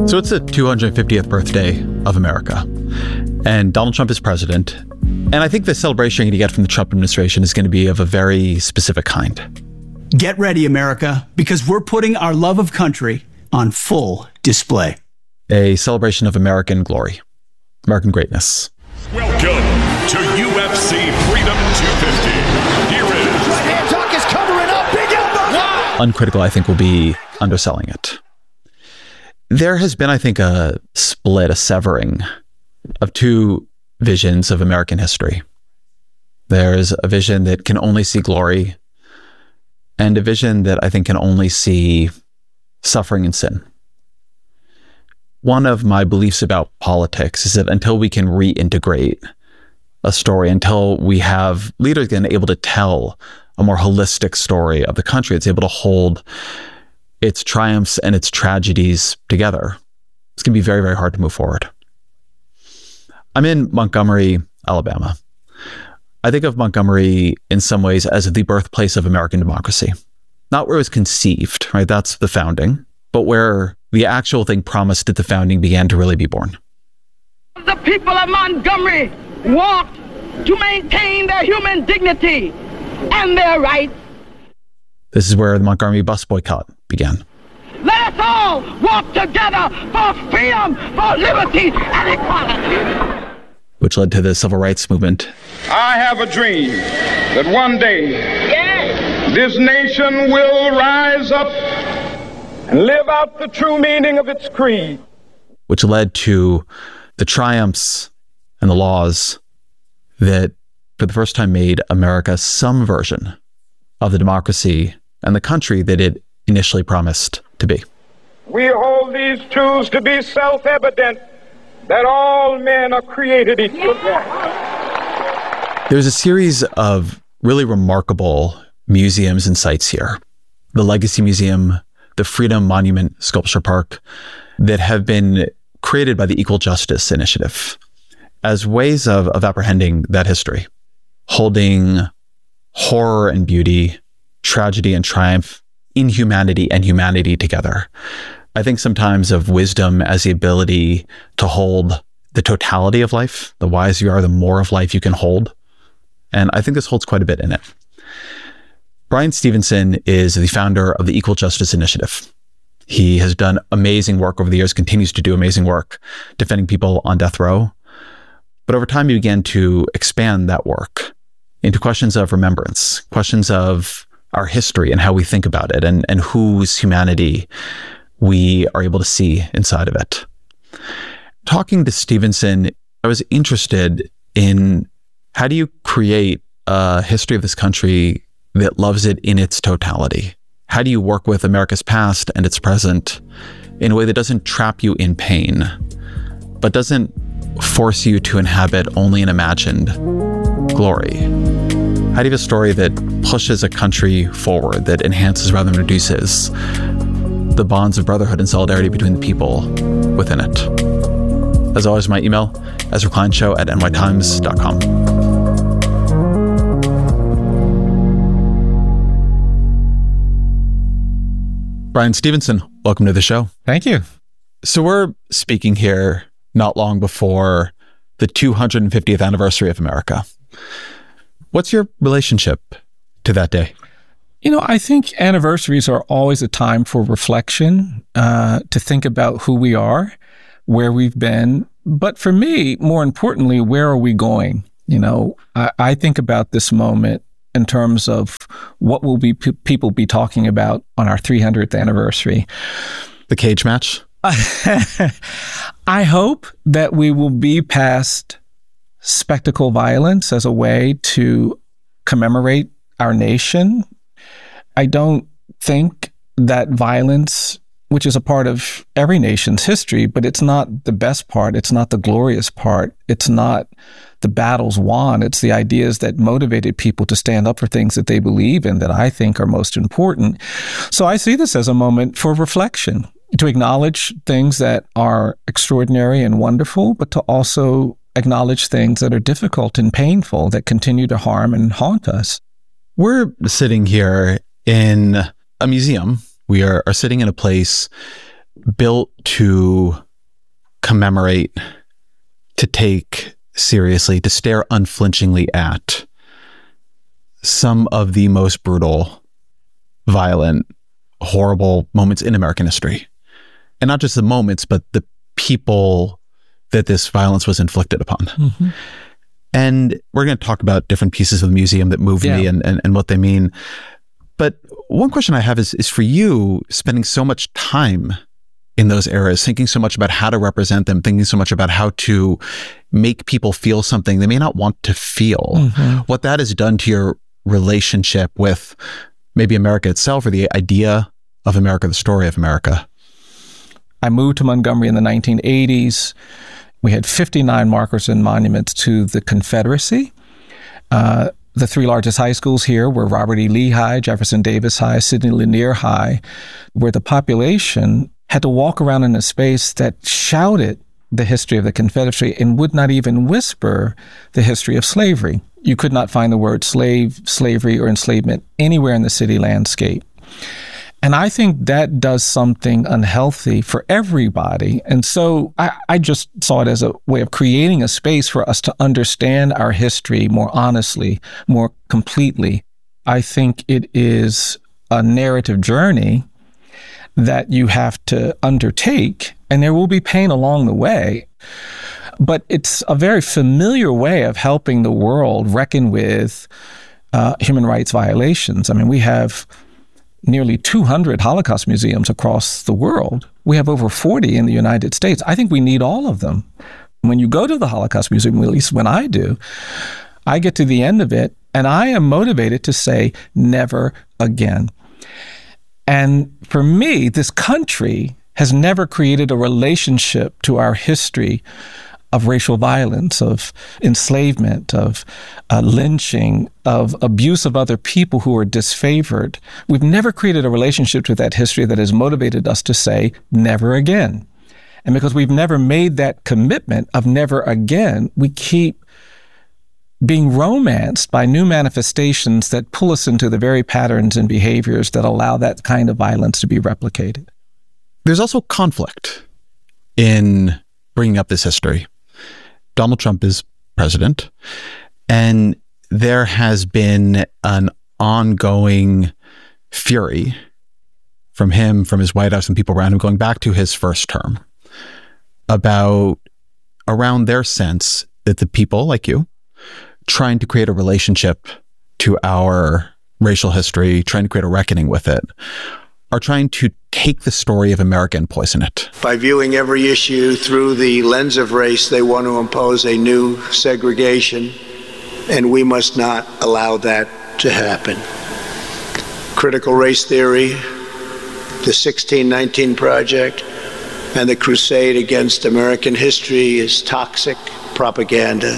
So it's the 250th birthday of America, and Donald Trump is president. And I think the celebration you're going to get from the Trump administration is going to be of a very specific kind. Get ready, America, because we're putting our love of country on full display. A celebration of American glory, American greatness. Welcome to UFC Freedom 250. Here is... Right hand talk is covering up. Big elbow. Wow. Uncritical, I think, will be underselling it. There has been, I think, a split, a severing of two visions of American history. There's a vision that can only see glory, and a vision that I think can only see suffering and sin. One of my beliefs about politics is that until we can reintegrate a story, until we have leaders again able to tell a more holistic story of the country, it's able to hold its triumphs and its tragedies together, it's going to be very, very hard to move forward. I'm in Montgomery, Alabama. I think of Montgomery in some ways as the birthplace of American democracy. Not where it was conceived, right? That's the founding, but where the actual thing promised at the founding began to really be born. The people of Montgomery want to maintain their human dignity and their rights. This is where the Montgomery bus boycott began. Let us all walk together for freedom, for liberty, and equality. Which led to the civil rights movement. I have a dream that one day this nation will rise up and live out the true meaning of its creed. Which led to the triumphs and the laws that for the first time made America some version of the democracy and the country that it initially promised to be. We hold these truths to be self-evident, that all men are created equal. There's a series of really remarkable museums and sites here. The Legacy Museum, the Freedom Monument Sculpture Park, that have been created by the Equal Justice Initiative as ways of apprehending that history, holding horror and beauty, tragedy and triumph, inhumanity and humanity together. I think sometimes of wisdom as the ability to hold the totality of life. The wiser you are, the more of life you can hold. And I think this holds quite a bit in it. Bryan Stevenson is the founder of the Equal Justice Initiative. He has done amazing work over the years, continues to do amazing work defending people on death row. But over time, he began to expand that work into questions of remembrance, questions of our history and how we think about it, and whose humanity we are able to see inside of it. Talking to Stevenson, I was interested in how do you create a history of this country that loves it in its totality? How do you work with America's past and its present in a way that doesn't trap you in pain, but doesn't force you to inhabit only an imagined glory? How do you have a story that pushes a country forward, that enhances rather than reduces the bonds of brotherhood and solidarity between the people within it? As always, my email, EzraKleinShow@nytimes.com. Bryan Stevenson, welcome to the show. Thank you. So we're speaking here not long before the 250th anniversary of America. What's your relationship to that day? You know, I think anniversaries are always a time for reflection, to think about who we are, where we've been. But for me, more importantly, where are we going? You know, I think about this moment in terms of what will be people be talking about on our 300th anniversary. The cage match? I hope that we will be past spectacle violence as a way to commemorate our nation. I don't think that violence, which is a part of every nation's history, but it's not the best part. It's not the glorious part. It's not the battles won. It's the ideas that motivated people to stand up for things that they believe in that I think are most important. So I see this as a moment for reflection, to acknowledge things that are extraordinary and wonderful, but to also acknowledge things that are difficult and painful that continue to harm and haunt us. We're sitting here in a museum. We are sitting in a place built to commemorate, to take seriously, to stare unflinchingly at some of the most brutal, violent, horrible moments in American history. And not just the moments, but the people that this violence was inflicted upon. Mm-hmm. And we're going to talk about different pieces of the museum that moved me and what they mean. But one question I have is for you, spending so much time in those eras, thinking so much about how to represent them, thinking so much about how to make people feel something they may not want to feel, what that has done to your relationship with maybe America itself, or the idea of America, the story of America. I moved to Montgomery in the 1980s. We had 59 markers and monuments to the Confederacy. The three largest high schools here were Robert E. Lee High, Jefferson Davis High, Sidney Lanier High, where the population had to walk around in a space that shouted the history of the Confederacy and would not even whisper the history of slavery. You could not find the word slave, slavery, or enslavement anywhere in the city landscape. And I think that does something unhealthy for everybody. And so I just saw it as a way of creating a space for us to understand our history more honestly, more completely. I think it is a narrative journey that you have to undertake, and there will be pain along the way. But it's a very familiar way of helping the world reckon with human rights violations. I mean, we have nearly 200 Holocaust museums across the world. We have over 40 in the United States. I think we need all of them. When you go to the Holocaust Museum, at least when I do, I get to the end of it and I am motivated to say, never again. And for me, this country has never created a relationship to our history of racial violence, of enslavement, of lynching, of abuse of other people who are disfavored. We've never created a relationship to that history that has motivated us to say, never again. And because we've never made that commitment of never again, we keep being romanced by new manifestations that pull us into the very patterns and behaviors that allow that kind of violence to be replicated. There's also conflict in bringing up this history. Donald Trump is president, and there has been an ongoing fury from him, from his White House and people around him going back to his first term around their sense that the people like you trying to create a relationship to our racial history, trying to create a reckoning with it, are trying to take the story of America and poison it. By viewing every issue through the lens of race, they want to impose a new segregation, and we must not allow that to happen. Critical race theory, the 1619 Project, and the crusade against American history is toxic propaganda,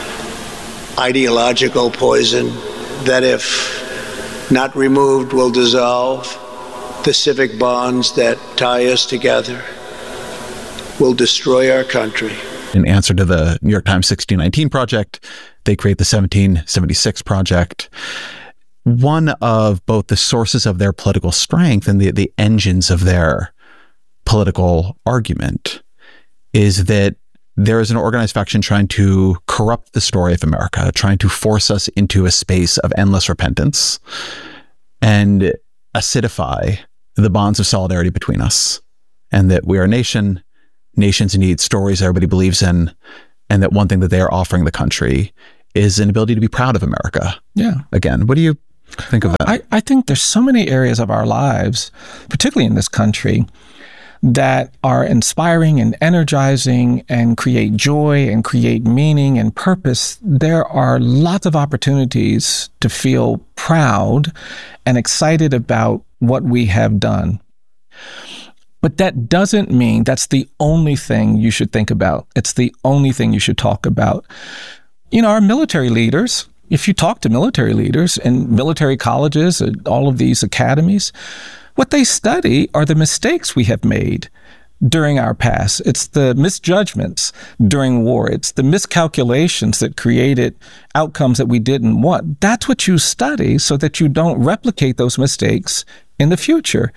ideological poison that, if not removed, will dissolve the civic bonds that tie us together, will destroy our country. In answer to the New York Times 1619 Project, they create the 1776 Project. One of both the sources of their political strength and the engines of their political argument is that there is an organized faction trying to corrupt the story of America, trying to force us into a space of endless repentance and acidify the bonds of solidarity between us, and that we are a nation, nations need stories everybody believes in, and that one thing that they are offering the country is an ability to be proud of America. Yeah. Again, what do you think of that? I think there's so many areas of our lives, particularly in this country, that are inspiring and energizing and create joy and create meaning and purpose. There are lots of opportunities to feel proud and excited about what we have done. But that doesn't mean that's the only thing you should think about. It's the only thing you should talk about. You know, our military leaders, if you talk to military leaders in military colleges, all of these academies, what they study are the mistakes we have made during our past. It's the misjudgments during war. It's the miscalculations that created outcomes that we didn't want. That's what you study so that you don't replicate those mistakes in the future.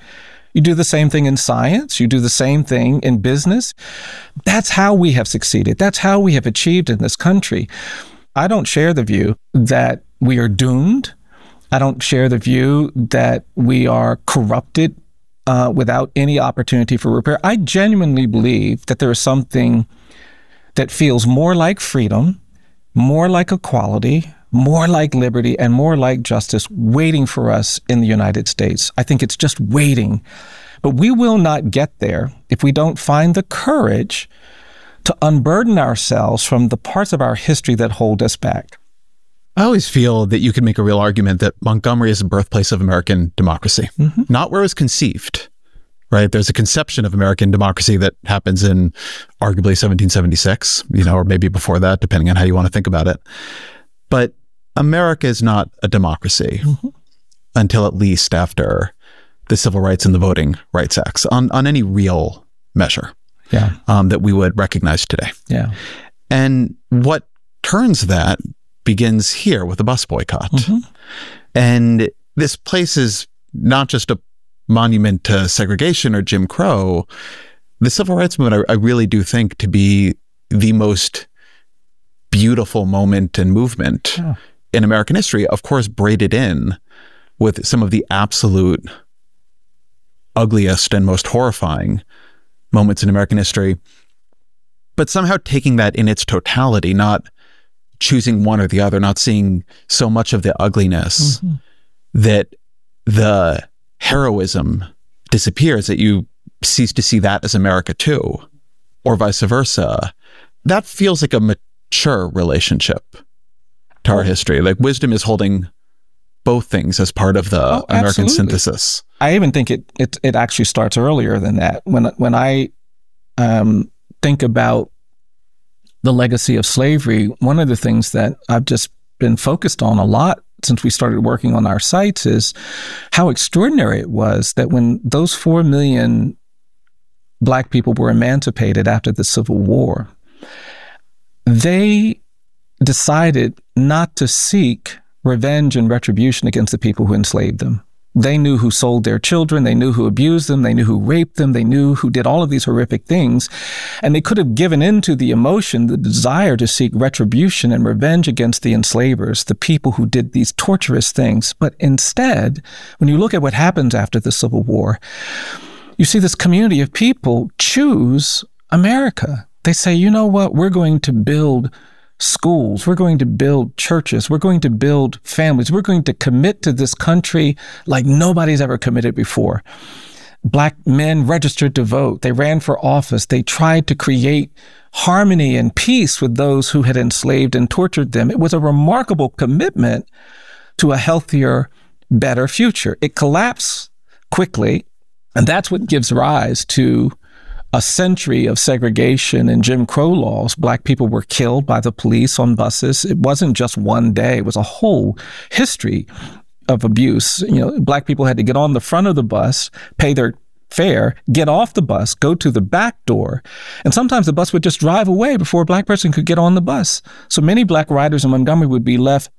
You do the same thing in science. You do the same thing in business. That's how we have succeeded. That's how we have achieved in this country. I don't share the view that we are doomed. I don't share the view that we are corrupted without any opportunity for repair. I genuinely believe that there is something that feels more like freedom, more like equality, more like liberty, and more like justice waiting for us in the United States. I think it's just waiting. But we will not get there if we don't find the courage to unburden ourselves from the parts of our history that hold us back. I always feel that you could make a real argument that Montgomery is the birthplace of American democracy, not where it was conceived, right? There's a conception of American democracy that happens in arguably 1776, or maybe before that, depending on how you want to think about it. But America is not a democracy until at least after the Civil Rights and the Voting Rights Acts on any real measure that we would recognize today. Yeah. And what turns that begins here with the bus boycott. And this place is not just a monument to segregation or Jim Crow. The Civil Rights Movement, I really do think to be the most beautiful moment and movement in American history, of course, braided in with some of the absolute ugliest and most horrifying moments in American history, but somehow taking that in its totality, not choosing one or the other, not seeing so much of the ugliness that the heroism disappears, that you cease to see that as America too, or vice versa. That feels like a mature relationship to our history. Like wisdom is holding both things as part of the American synthesis. I even think it actually starts earlier than that. When I think about the legacy of slavery, one of the things that I've just been focused on a lot since we started working on our sites is how extraordinary it was that when those 4 million Black people were emancipated after the Civil War, they decided not to seek revenge and retribution against the people who enslaved them. They knew who sold their children. They knew who abused them. They knew who raped them. They knew who did all of these horrific things. And they could have given in to the emotion, the desire to seek retribution and revenge against the enslavers, the people who did these torturous things. But instead, when you look at what happens after the Civil War, you see this community of people choose America. They say, you know what, we're going to build schools, we're going to build churches, we're going to build families, we're going to commit to this country like nobody's ever committed before. Black men registered to vote. They ran for office. They tried to create harmony and peace with those who had enslaved and tortured them. It was a remarkable commitment to a healthier, better future. It collapsed quickly, and that's what gives rise to a century of segregation and Jim Crow laws. Black people were killed by the police on buses. It wasn't just one day. It was a whole history of abuse. Black people had to get on the front of the bus, pay their fare, get off the bus, go to the back door. And sometimes the bus would just drive away before a Black person could get on the bus. So many Black riders in Montgomery would be left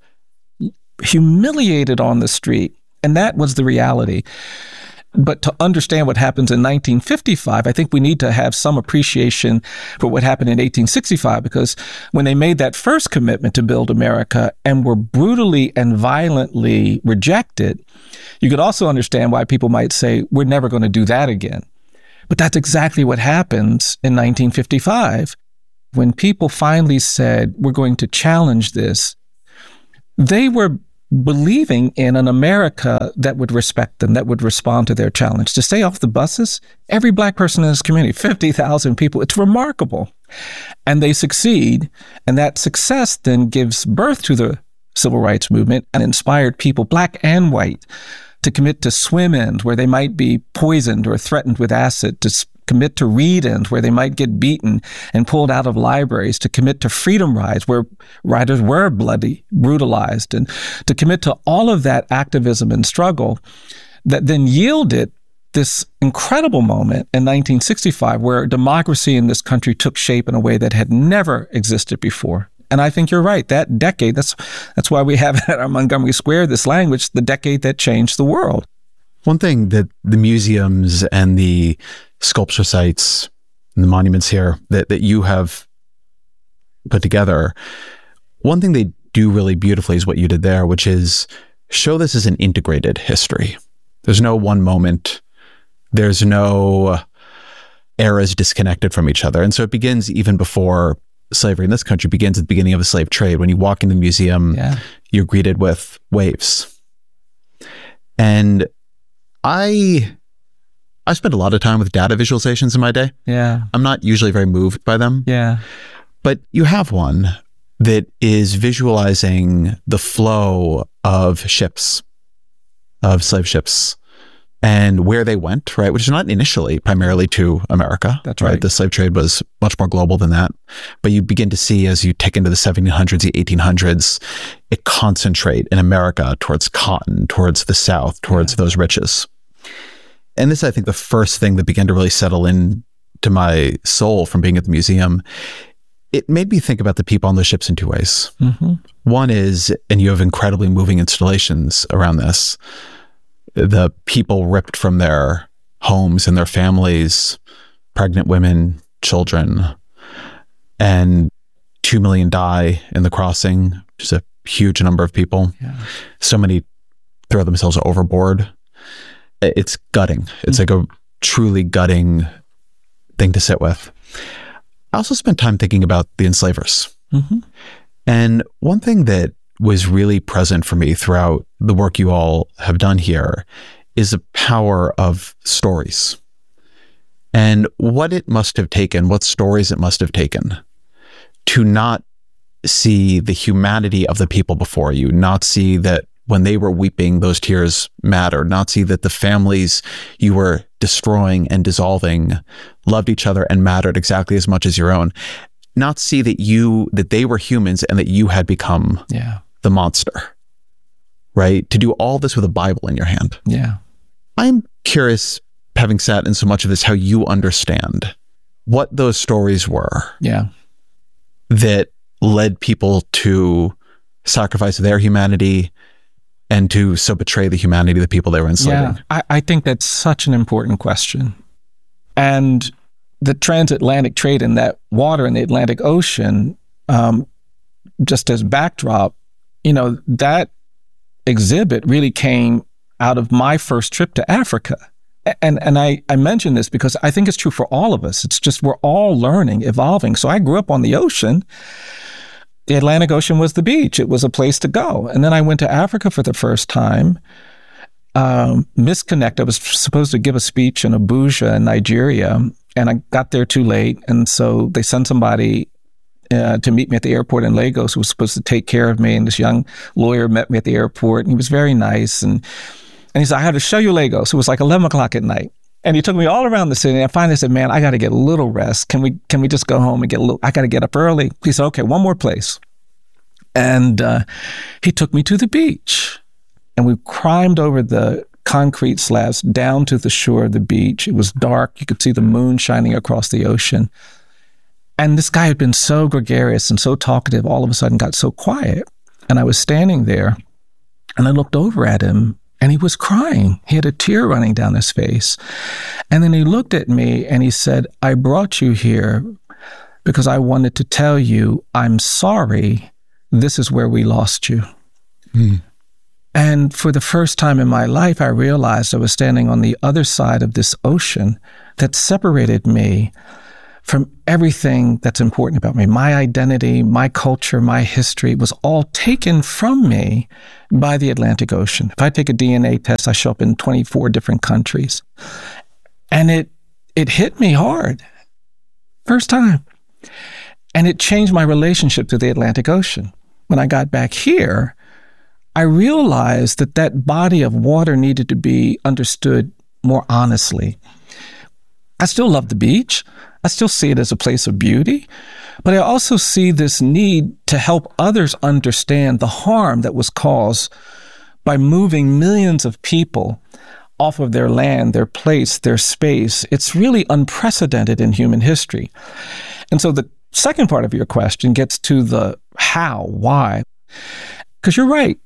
humiliated on the street. And that was the reality. But to understand what happens in 1955, I think we need to have some appreciation for what happened in 1865, because when they made that first commitment to build America and were brutally and violently rejected, you could also understand why people might say, we're never going to do that again. But that's exactly what happens in 1955. When people finally said, we're going to challenge this, they were believing in an America that would respect them, that would respond to their challenge. To stay off the buses, every Black person in this community, 50,000 people, it's remarkable. And they succeed. And that success then gives birth to the Civil Rights Movement and inspired people, Black and white, to commit to swim-ins where they might be poisoned or threatened with acid, to commit to read-ins where they might get beaten and pulled out of libraries, to commit to freedom rides where riders were bloody, brutalized, and to commit to all of that activism and struggle that then yielded this incredible moment in 1965 where democracy in this country took shape in a way that had never existed before. And I think you're right. That decade, that's why we have at our Montgomery Square this language, the decade that changed the world. One thing that the museums and the sculpture sites and the monuments here that you have put together, one thing they do really beautifully is what you did there, which is show this as an integrated history. There's no one moment. There's no eras disconnected from each other. And so it begins even before slavery in this country, begins at the beginning of the slave trade. When you walk into the museum, you're greeted with waves. And I spend a lot of time with data visualizations in my day. Yeah. I'm not usually very moved by them. Yeah. But you have one that is visualizing the flow of ships, of slave ships, and where they went, right? Which is not initially primarily to America. That's right. The slave trade was much more global than that. But you begin to see, as you take into the 1700s, the 1800s, it concentrate in America towards cotton, towards the South, towards those riches. And this, I think, the first thing that began to really settle in to my soul from being at the museum. It made me think about the people on the ships in two ways. Mm-hmm. One is, and you have incredibly moving installations around this, the people ripped from their homes and their families, pregnant women, children, and 2 million die in the crossing, which is a huge number of people. Yeah. So many throw themselves overboard. It's gutting. It's like a truly gutting thing to sit with. I also spent time thinking about the enslavers. Mm-hmm. And one thing that was really present for me throughout the work you all have done here is the power of stories and what it must have taken, what stories it must have taken to not see the humanity of the people before you, not see that when they were weeping, those tears mattered, not see that the families you were destroying and dissolving loved each other and mattered exactly as much as your own, not see that they were humans and that you had become the monster, right? To do all this with a Bible in your hand. Yeah. I'm curious, having sat in so much of this, how you understand what those stories were that led people to sacrifice their humanity and to so betray the humanity of the people they were enslaving. Yeah, I think that's such an important question. And the transatlantic trade in that water in the Atlantic Ocean, just as backdrop, that exhibit really came out of my first trip to Africa. And I mention this because I think it's true for all of us. It's just we're all learning, evolving. So I grew up on the ocean. The Atlantic Ocean was the beach. It was a place to go. And then I went to Africa for the first time. Misconnect. I was supposed to give a speech in Abuja in Nigeria, and I got there too late. And so they sent somebody to meet me at the airport in Lagos who was supposed to take care of me. And this young lawyer met me at the airport, and he was very nice. And he said, I had to show you Lagos. It was like 11 o'clock at night. And he took me all around the city. And I finally said, man, I got to get a little rest. Can we just go home and get a little, I got to get up early. He said, okay, one more place. And he took me to the beach. And we climbed over the concrete slabs down to the shore of the beach. It was dark. You could see the moon shining across the ocean. And this guy had been so gregarious and so talkative, all of a sudden got so quiet. And I was standing there and I looked over at him. And he was crying. He had a tear running down his face. And then he looked at me and he said, I brought you here because I wanted to tell you, I'm sorry, this is where we lost you. And for the first time in my life, I realized I was standing on the other side of this ocean that separated me from everything that's important about me. My identity, my culture, my history was all taken from me by the Atlantic Ocean. If I take a DNA test, I show up in 24 different countries. And it hit me hard. First time. And it changed my relationship to the Atlantic Ocean. When I got back here, I realized that body of water needed to be understood more honestly. I still love the beach. I still see it as a place of beauty, but I also see this need to help others understand the harm that was caused by moving millions of people off of their land, their place, their space. It's really unprecedented in human history. And so the second part of your question gets to the how, why. Because you're right.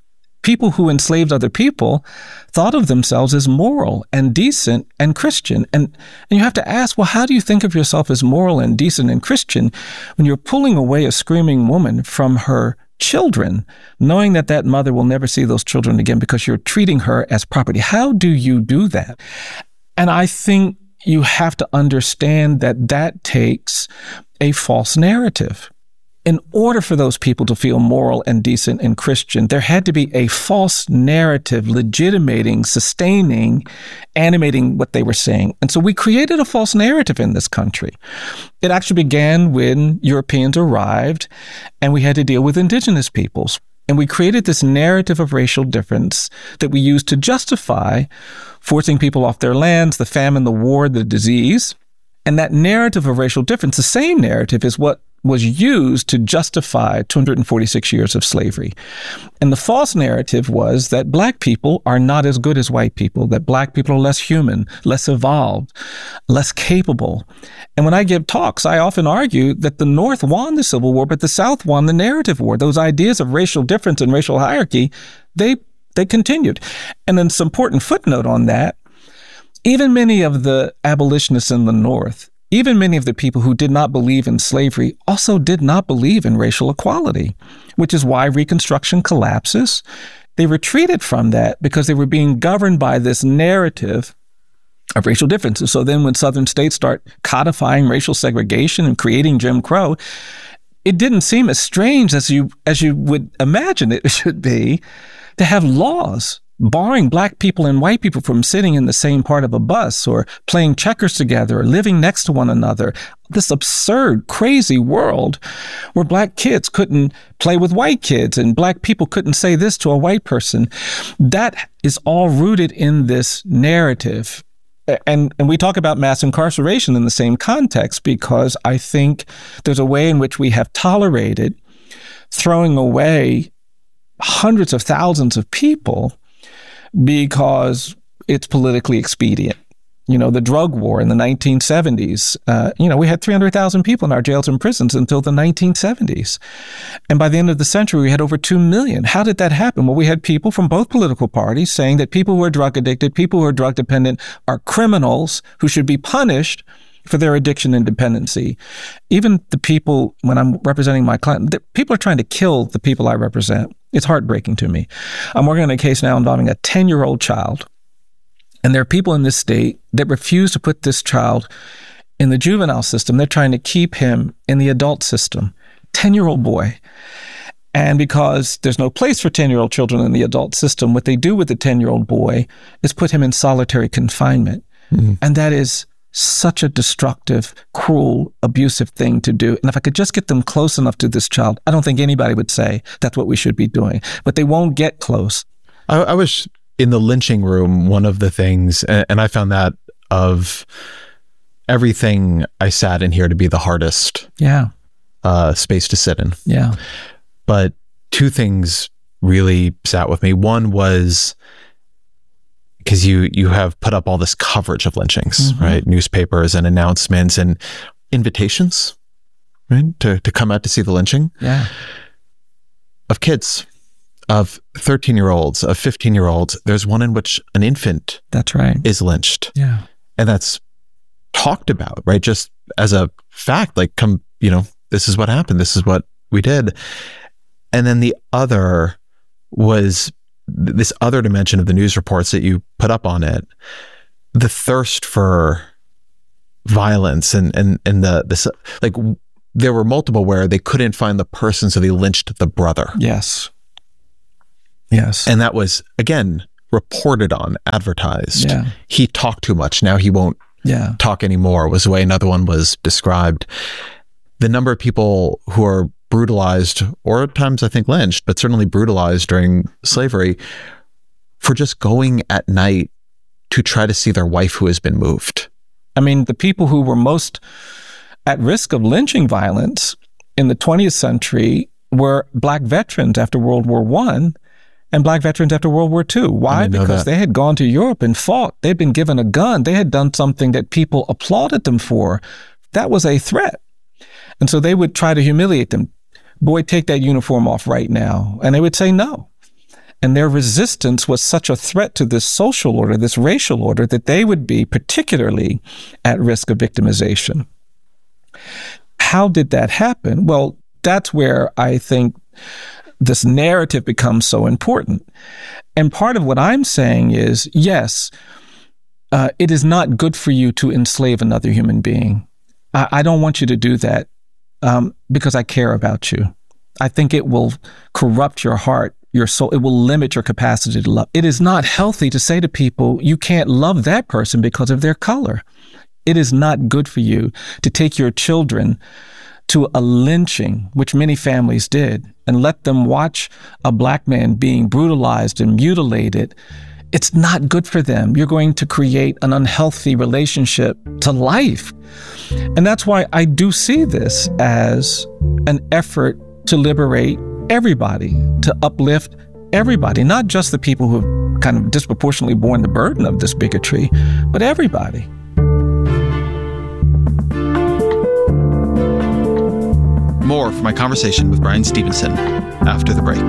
people who enslaved other people thought of themselves as moral and decent and Christian. And you have to ask, well, how do you think of yourself as moral and decent and Christian when you're pulling away a screaming woman from her children, knowing that that mother will never see those children again because you're treating her as property? How do you do that? And I think you have to understand that that takes a false narrative. In order for those people to feel moral and decent and Christian, there had to be a false narrative legitimating, sustaining, animating what they were saying. And so we created a false narrative in this country. It actually began when Europeans arrived and we had to deal with indigenous peoples. And we created this narrative of racial difference that we used to justify forcing people off their lands, the famine, the war, the disease. And that narrative of racial difference, the same narrative, is what was used to justify 246 years of slavery. And the false narrative was that Black people are not as good as white people, that Black people are less human, less evolved, less capable. And when I give talks, I often argue that the North won the Civil War, but the South won the narrative war. Those ideas of racial difference and racial hierarchy, they continued. And then some important footnote on that, even many of the abolitionists in the North, even many of the people who did not believe in slavery also did not believe in racial equality, which is why Reconstruction collapses. They retreated from that because they were being governed by this narrative of racial differences. So then when Southern states start codifying racial segregation and creating Jim Crow, it didn't seem as strange as you would imagine it should be to have laws barring Black people and white people from sitting in the same part of a bus or playing checkers together or living next to one another. This absurd, crazy world where Black kids couldn't play with white kids and Black people couldn't say this to a white person. That is all rooted in this narrative. And we talk about mass incarceration in the same context because I think there's a way in which we have tolerated throwing away hundreds of thousands of people because it's politically expedient. You know, the drug war in the 1970s, we had 300,000 people in our jails and prisons until the 1970s. And by the end of the century, we had over 2 million. How did that happen? Well, we had people from both political parties saying that people who are drug addicted, people who are drug dependent are criminals who should be punished for their addiction and dependency. Even the people, when I'm representing my client, people are trying to kill the people I represent. It's heartbreaking to me. I'm working on a case now involving a 10-year-old child. And there are people in this state that refuse to put this child in the juvenile system. They're trying to keep him in the adult system. 10-year-old boy. And because there's no place for 10-year-old children in the adult system, what they do with the 10-year-old boy is put him in solitary confinement. Mm-hmm. And that is such a destructive, cruel, abusive thing to do. And if I could just get them close enough to this child, I don't think anybody would say that's what we should be doing. But they won't get close. I was in the lynching room, one of the things, and I found that of everything I sat in here to be the hardest space to sit in. Yeah. But two things really sat with me. One was because you have put up all this coverage of lynchings, mm-hmm. right? Newspapers and announcements and invitations, right? To come out to see the lynching. Yeah. Of kids, of 13-year-olds, of 15-year-olds. There's one in which an infant that's right. is lynched. Yeah. And that's talked about, right? Just as a fact, like, this is what happened. This is what we did. And then the other was this other dimension of the news reports that you put up on it, the thirst for violence and this, like, there were multiple where they couldn't find the person, so they lynched the brother. Yes. And that was, again, reported on, advertised. Yeah. He talked too much. Now he won't talk anymore, was the way another one was described. The number of people who are brutalized, or at times I think lynched, but certainly brutalized during slavery for just going at night to try to see their wife who has been moved. I mean, the people who were most at risk of lynching violence in the 20th century were Black veterans after World War I and Black veterans after World War II. Why? Because they had gone to Europe and fought. They'd been given a gun. They had done something that people applauded them for. That was a threat. And so they would try to humiliate them. Boy, take that uniform off right now. And they would say no. And their resistance was such a threat to this social order, this racial order, that they would be particularly at risk of victimization. How did that happen? Well, that's where I think this narrative becomes so important. And part of what I'm saying is, yes, it is not good for you to enslave another human being. I don't want you to do that because I care about you. I think it will corrupt your heart, your soul. It will limit your capacity to love. It is not healthy to say to people, you can't love that person because of their color. It is not good for you to take your children to a lynching, which many families did, and let them watch a Black man being brutalized and mutilated. It's not good for them. You're going to create an unhealthy relationship to life. And that's why I do see this as an effort to liberate everybody, to uplift everybody, not just the people who have kind of disproportionately borne the burden of this bigotry, but everybody. More from my conversation with Bryan Stevenson after the break.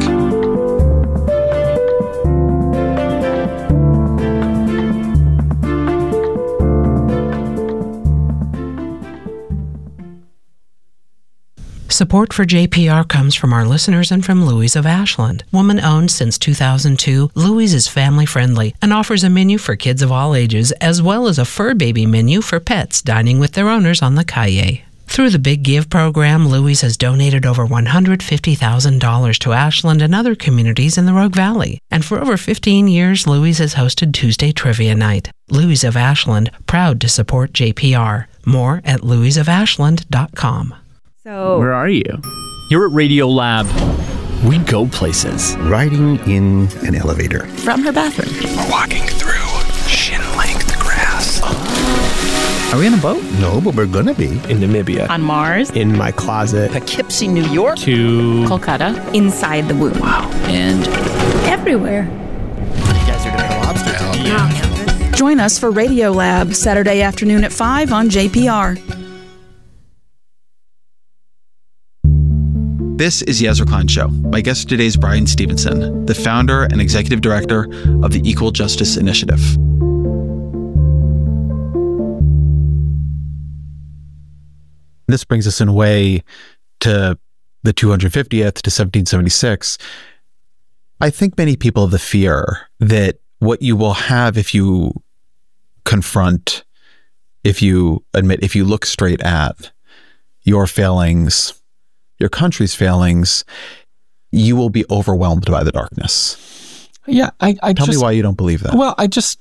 Support for JPR comes from our listeners and from Louise of Ashland. Woman-owned since 2002, Louise is family-friendly and offers a menu for kids of all ages, as well as a fur baby menu for pets dining with their owners on the Calle. Through the Big Give program, Louise has donated over $150,000 to Ashland and other communities in the Rogue Valley. And for over 15 years, Louise has hosted Tuesday Trivia Night. Louise of Ashland, proud to support JPR. More at louiseofashland.com. So, where are you? You're at Radio Lab. We go places. Riding in an elevator. From her bathroom. We're walking through shin-length grass. Are we on a boat? No, but we're gonna be. In Namibia. On Mars. In my closet. Poughkeepsie, New York. To Kolkata. Inside the womb. Wow. And everywhere. You guys are gonna have lobster. Yeah. Join us for Radio Lab, Saturday afternoon at 5 on JPR. This is Yezra Klein Show. My guest today is Bryan Stevenson, the founder and executive director of the Equal Justice Initiative. This brings us in a way to the 250th, to 1776. I think many people have the fear that what you will have if you confront, if you admit, if you look straight at your failings, your country's failings, you will be overwhelmed by the darkness. Yeah, Tell me why you don't believe that. Well,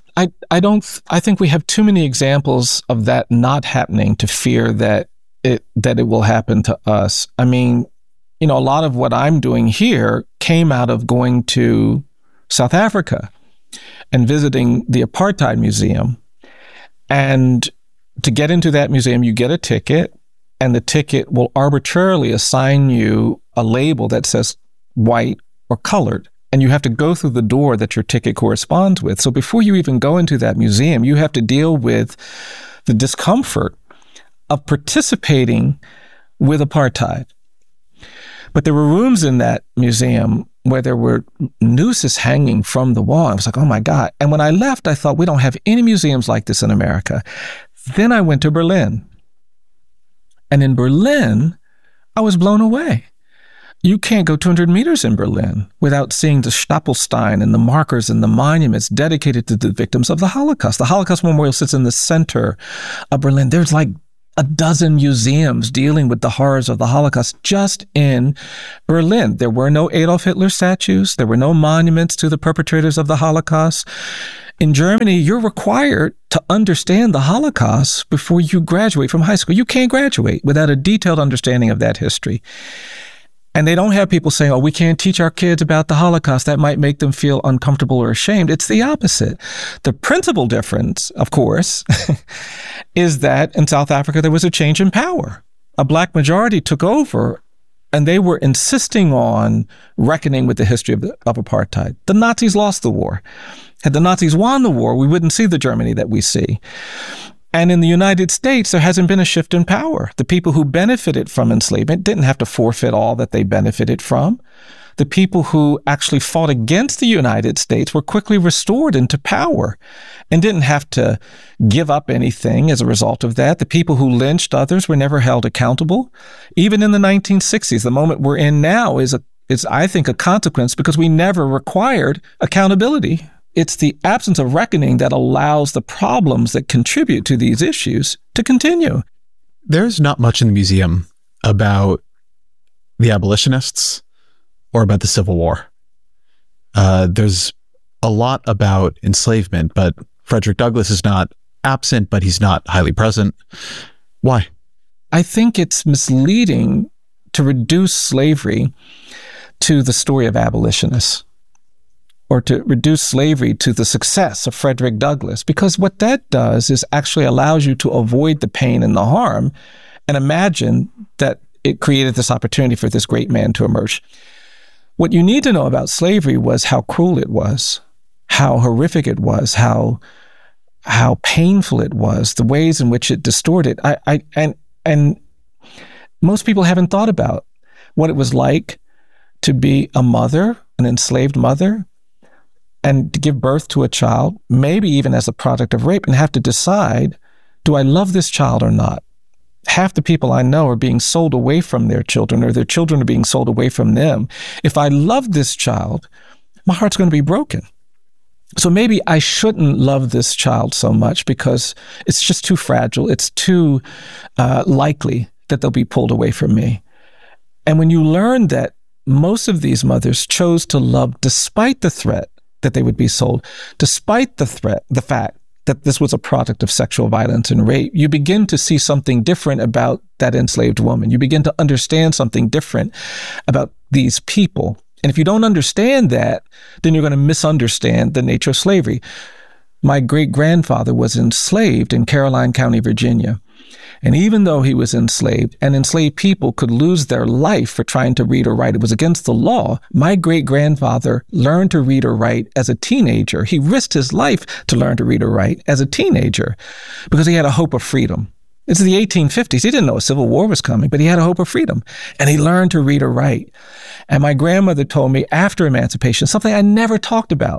I think we have too many examples of that not happening to fear that it will happen to us. I mean, a lot of what I'm doing here came out of going to South Africa and visiting the Apartheid Museum. And to get into that museum, you get a ticket, and the ticket will arbitrarily assign you a label that says white or colored. And you have to go through the door that your ticket corresponds with. So before you even go into that museum, you have to deal with the discomfort of participating with apartheid. But there were rooms in that museum where there were nooses hanging from the wall. I was like, oh my God. And when I left, I thought, we don't have any museums like this in America. Then I went to Berlin. And in Berlin, I was blown away. You can't go 200 meters in Berlin without seeing the Stapelstein and the markers and the monuments dedicated to the victims of the Holocaust. The Holocaust Memorial sits in the center of Berlin. There's like a dozen museums dealing with the horrors of the Holocaust just in Berlin. There were no Adolf Hitler statues. There were no monuments to the perpetrators of the Holocaust. In Germany, you're required to understand the Holocaust before you graduate from high school. You can't graduate without a detailed understanding of that history. And they don't have people saying, oh, we can't teach our kids about the Holocaust. That might make them feel uncomfortable or ashamed. It's the opposite. The principal difference, of course, is that in South Africa, there was a change in power. A Black majority took over, and they were insisting on reckoning with the history of apartheid. The Nazis lost the war. Had the Nazis won the war, we wouldn't see the Germany that we see. And in the United States, there hasn't been a shift in power. The people who benefited from enslavement didn't have to forfeit all that they benefited from. the people who actually fought against the United States were quickly restored into power and didn't have to give up anything as a result of that. The people who lynched others were never held accountable. Even in the 1960s, the moment we're in now is I think, a consequence because we never required accountability. It's the absence of reckoning that allows the problems that contribute to these issues to continue. There's not much in the museum about the abolitionists or about the Civil War. There's a lot about enslavement, but Frederick Douglass is not absent, but he's not highly present. Why? I think it's misleading to reduce slavery to the story of abolitionists, or to reduce slavery to the success of Frederick Douglass, because what that does is actually allows you to avoid the pain and the harm and imagine that it created this opportunity for this great man to emerge. What you need to know about slavery was how cruel it was, how horrific it was, how painful it was, the ways in which it distorted. And most people haven't thought about what it was like to be a mother, an enslaved mother, and to give birth to a child, maybe even as a product of rape, and have to decide, do I love this child or not? Half the people I know are being sold away from their children, or their children are being sold away from them. If I love this child, my heart's going to be broken. So maybe I shouldn't love this child so much because it's just too fragile. It's too likely that they'll be pulled away from me. And when you learn that most of these mothers chose to love despite the threat that they would be sold, despite the fact that this was a product of sexual violence and rape, you begin to see something different about that enslaved woman. You begin to understand something different about these people. And if you don't understand that, then you're going to misunderstand the nature of slavery. My great-grandfather was enslaved in Caroline County, Virginia. And even though he was enslaved, and enslaved people could lose their life for trying to read or write, it was against the law. My great-grandfather learned to read or write as a teenager. He risked his life to learn to read or write as a teenager because he had a hope of freedom. It's the 1850s. He didn't know a civil war was coming, but he had a hope of freedom. And he learned to read or write. And my grandmother told me after emancipation, something I never talked about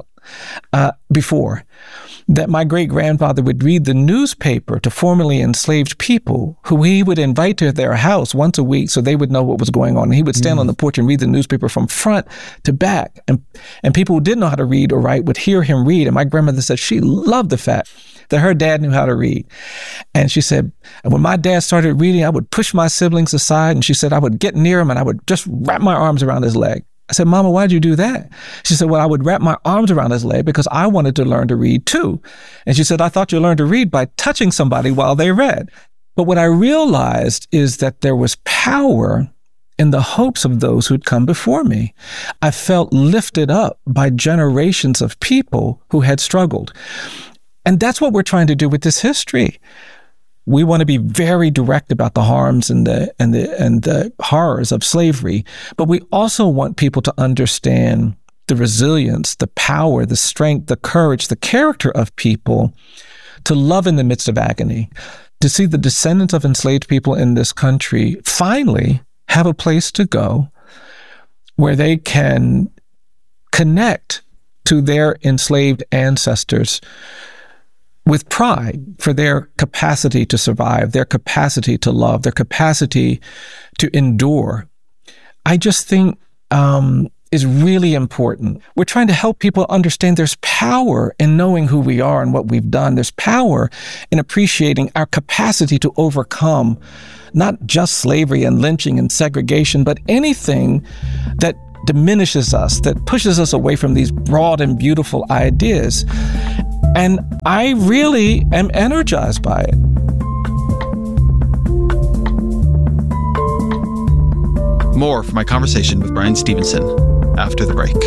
before, that my great-grandfather would read the newspaper to formerly enslaved people who he would invite to their house once a week so they would know what was going on. And he would stand on the porch and read the newspaper from front to back. And people who didn't know how to read or write would hear him read. And my grandmother said she loved the fact that her dad knew how to read. And she said, when my dad started reading, I would push my siblings aside. And she said, I would get near him and I would just wrap my arms around his leg. I said, Mama, why'd you do that? She said, well, I would wrap my arms around his leg because I wanted to learn to read too. And she said, I thought you learned to read by touching somebody while they read. But what I realized is that there was power in the hopes of those who'd come before me. I felt lifted up by generations of people who had struggled. And that's what we're trying to do with this history. We want to be very direct about the harms and the horrors of slavery, but we also want people to understand the resilience, the power, the strength, the courage, the character of people to love in the midst of agony, to see the descendants of enslaved people in this country finally have a place to go where they can connect to their enslaved ancestors with pride for their capacity to survive, their capacity to love, their capacity to endure. I just think is really important. We're trying to help people understand there's power in knowing who we are and what we've done. There's power in appreciating our capacity to overcome not just slavery and lynching and segregation, but anything that diminishes us, that pushes us away from these broad and beautiful ideas. And I really am energized by it. More from my conversation with Bryan Stevenson after the break.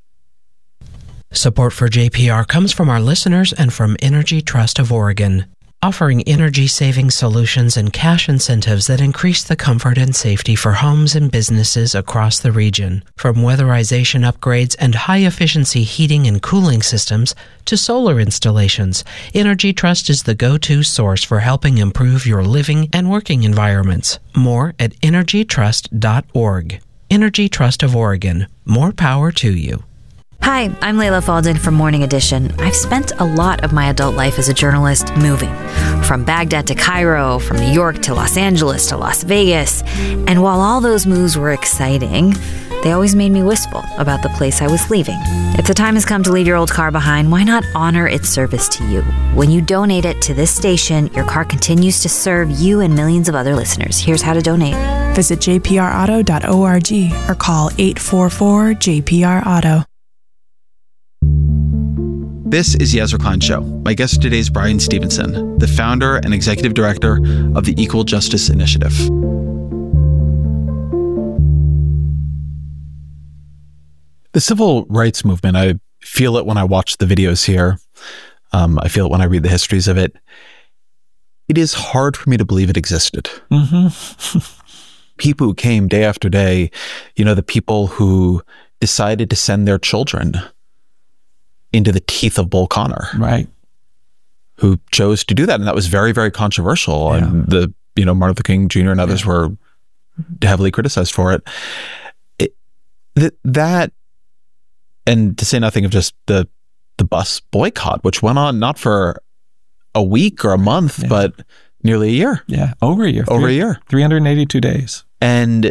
Support for JPR comes from our listeners and from Energy Trust of Oregon. offering energy-saving solutions and cash incentives that increase the comfort and safety for homes and businesses across the region. From weatherization upgrades and high-efficiency heating and cooling systems to solar installations, Energy Trust is the go-to source for helping improve your living and working environments. More at energytrust.org. Energy Trust of Oregon. More power to you. Hi, I'm Layla Falden from Morning Edition. I've spent a lot of my adult life as a journalist moving, from Baghdad to Cairo, from New York to Los Angeles to Las Vegas. And while all those moves were exciting, they always made me wistful about the place I was leaving. If the time has come to leave your old car behind, why not honor its service to you? When you donate it to this station, your car continues to serve you and millions of other listeners. Here's how to donate. Visit jprauto.org or call 844-JPR-AUTO. This is the Ezra Klein Show. My guest today is Bryan Stevenson, the founder and executive director of the Equal Justice Initiative. The civil rights movement, I feel it when I watch the videos here. I feel it when I read the histories of it. It is hard for me to believe it existed. Mm-hmm. People who came day after day, the people who decided to send their children into the teeth of Bull Connor. Right. Who chose to do that. And that was very, very controversial. Yeah. And Martin Luther King Jr. and others were heavily criticized for it. That, and to say nothing of just the bus boycott, which went on not for a week or a month, but nearly a year. Yeah, over a year. 382 days. And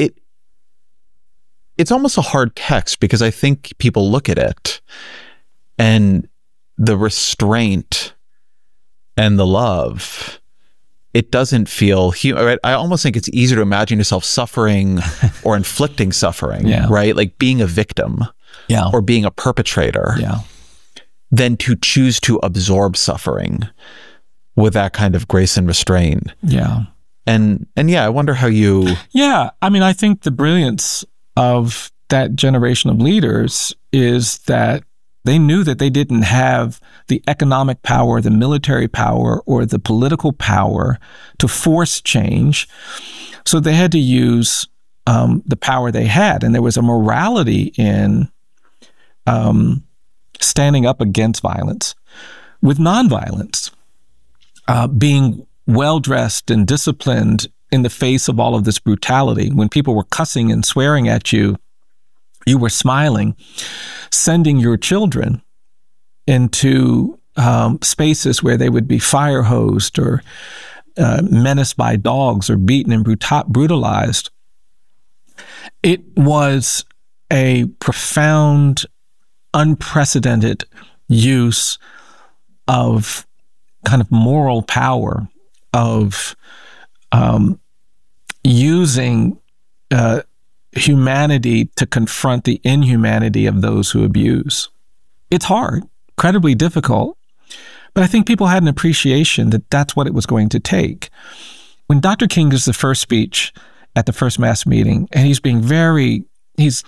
it's almost a hard text because I think people look at it and the restraint and the love, it doesn't feel human. Right? I almost think it's easier to imagine yourself suffering or inflicting suffering, right? Like being a victim or being a perpetrator than to choose to absorb suffering with that kind of grace and restraint. Yeah. And I wonder how you... Yeah. I mean, I think the brilliance of that generation of leaders is that they knew that they didn't have the economic power, the military power, or the political power to force change. So they had to use the power they had. And there was a morality in standing up against violence with nonviolence, being well-dressed and disciplined in the face of all of this brutality. When people were cussing and swearing at you, you were smiling, sending your children into spaces where they would be fire hosed or menaced by dogs or beaten and brutalized. It was a profound, unprecedented use of kind of moral power, of using humanity to confront the inhumanity of those who abuse. It's hard, incredibly difficult, but I think people had an appreciation that that's what it was going to take. When Dr. King gives the first speech at the first mass meeting, and he's being he's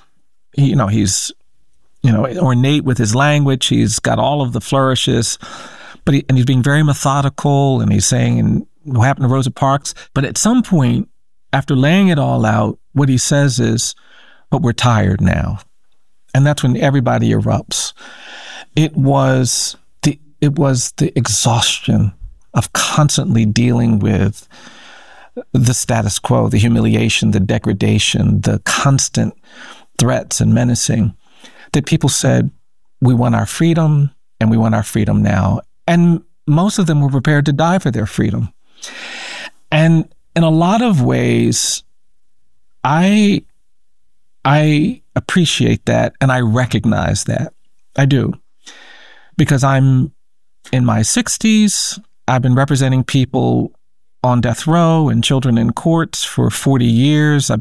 ornate with his language, he's got all of the flourishes, but he's being very methodical, and he's saying what happened to Rosa Parks. But at some point, after laying it all out, what he says is, but we're tired now. And that's when everybody erupts. It was the exhaustion of constantly dealing with the status quo, the humiliation, the degradation, the constant threats and menacing, that people said, we want our freedom, and we want our freedom now. And most of them were prepared to die for their freedom. And in a lot of ways, I appreciate that, and I recognize that. I do. Because I'm in my 60s, I've been representing people on death row and children in courts for 40 years. I've